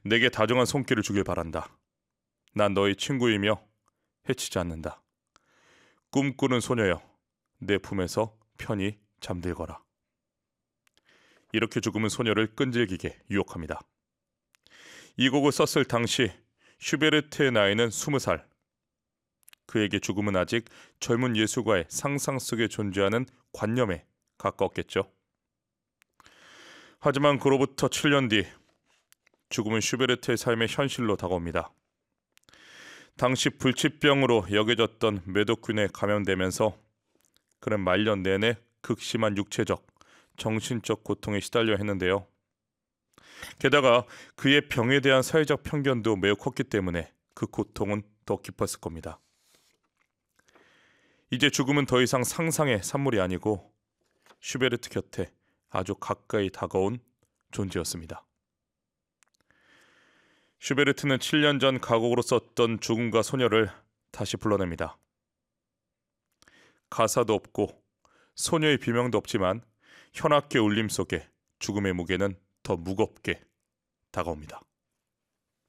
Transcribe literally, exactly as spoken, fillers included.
내게 다정한 손길을 주길 바란다. 난 너의 친구이며 해치지 않는다. 꿈꾸는 소녀여, 내 품에서 편히 잠들거라. 이렇게 죽음은 소녀를 끈질기게 유혹합니다. 이 곡을 썼을 당시 슈베르트의 나이는 스무 살. 그에게 죽음은 아직 젊은 예술가의 상상 속에 존재하는 관념에 가까웠겠죠. 하지만 그로부터 칠 년 뒤 죽음은 슈베르트의 삶의 현실로 다가옵니다. 당시 불치병으로 여겨졌던 메도균에 감염되면서 그는 말년 내내 극심한 육체적, 정신적 고통에 시달려 했는데요. 게다가 그의 병에 대한 사회적 편견도 매우 컸기 때문에 그 고통은 더 깊었을 겁니다. 이제 죽음은 더 이상 상상의 산물이 아니고 슈베르트 곁에 아주 가까이 다가온 존재였습니다. 슈베르트는 칠 년 전 가곡으로 썼던 죽음과 소녀를 다시 불러냅니다. 가사도 없고 소녀의 비명도 없지만 현악의 울림 속에 죽음의 무게는 더 무겁게 다가옵니다.